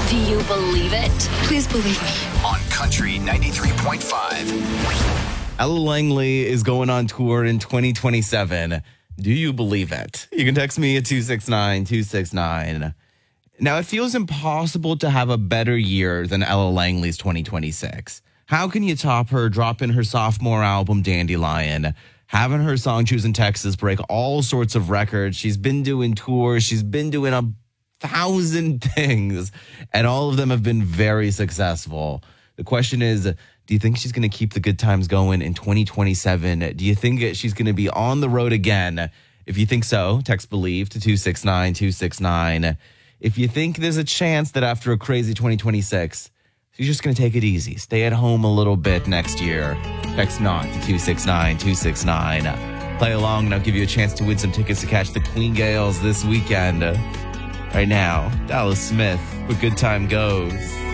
Do you believe it? Please believe me. On Country 93.5. Ella Langley is going on tour in 2027. Do you believe it? You can text me at 269-269. Now, it feels impossible to have a better year than Ella Langley's 2026. How can you top her dropping her sophomore album, Dandelion, having her song Choosing Texas break all sorts of records? She's been doing tours. She's been doing 1,000 things, and all of them have been very successful. The question is, do you think she's going to keep the good times going in 2027? Do you think she's going to be on the road again? If you think so, text BELIEVE to 269-269. If you think there's a chance that after a crazy 2026, she's just going to take it easy, stay at home a little bit next year, text NOT to 269-269. Play along, and I'll give you a chance to win some tickets to catch the Queen Gales this weekend. Right now, Dallas Smith with Good Time Goes.